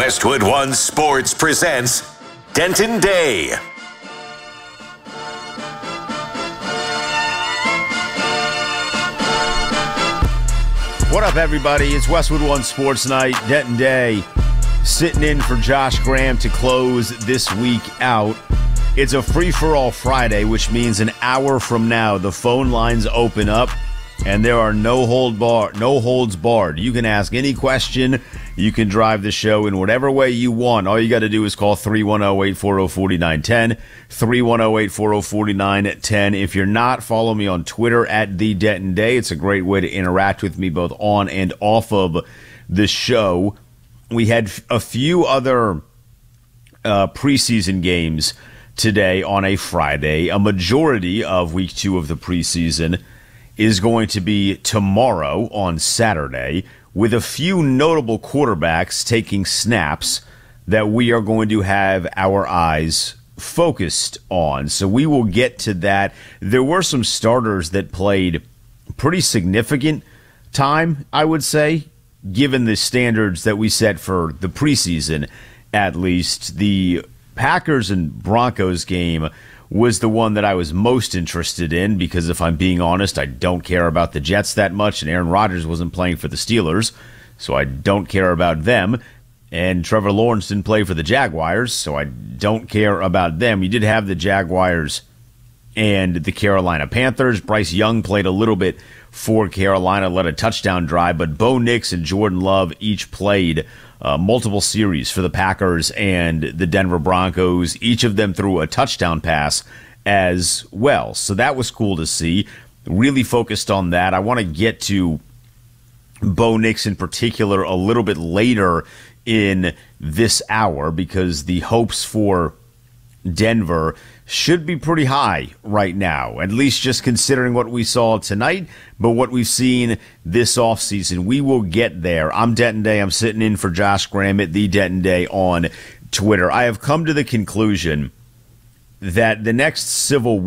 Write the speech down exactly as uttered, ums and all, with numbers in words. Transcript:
Westwood One Sports presents Denton Day. What up, everybody? It's Westwood One Sports Night, Denton Day, sitting in for Josh Graham to close this week out. It's a free-for-all Friday, which means an hour from now, the phone lines open up, and there are no hold bar, no holds barred. You can ask any question. You can drive the show in whatever way you want. All you got to do is call three one zero, eight four zero, four nine one zero, three one zero, eight four zero, four nine one zero. If you're not, follow me on Twitter at The Denton Day. It's a great way to interact with me both on and off of the show. We had a few other uh, preseason games today on a Friday. A majority of week two of the preseason is going to be tomorrow on Saturday, with a few notable quarterbacks taking snaps that we are going to have our eyes focused on. So we will get to that. There were some starters that played pretty significant time, I would say, given the standards that we set for the preseason, at least. The Packers and Broncos game was the one that I was most interested in because, if I'm being honest, I don't care about the Jets that much, and Aaron Rodgers wasn't playing for the Steelers, so I don't care about them. And Trevor Lawrence didn't play for the Jaguars, so I don't care about them. You did have the Jaguars and the Carolina Panthers. Bryce Young played a little bit for Carolina, led a touchdown drive, but Bo Nix and Jordan Love each played uh, multiple series for the Packers and the Denver Broncos. Each of them threw a touchdown pass as well. So that was cool to see. Really focused on that. I want to get to Bo Nix in particular a little bit later in this hour because the hopes for Denver should be pretty high right now, at least just considering what we saw tonight, but what we've seen this offseason. We will get there. I'm Denton Day. I'm sitting in for Josh Graham at The Denton Day on Twitter. I have come to the conclusion that the next Civil